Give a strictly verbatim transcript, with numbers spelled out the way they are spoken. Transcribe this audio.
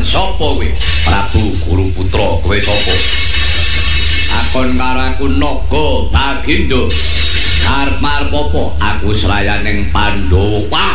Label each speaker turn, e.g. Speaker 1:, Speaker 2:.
Speaker 1: sapa kowe? Prabu Guru Putra, kowe sapa? Akon karo aku Naga Bagindo. Arep marep apa? Aku serayaning Pandhawa.